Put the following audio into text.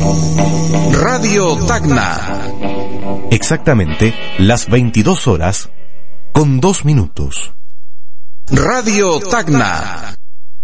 Radio Tacna. Exactamente las 22 horas con 2 minutos. Radio Tacna.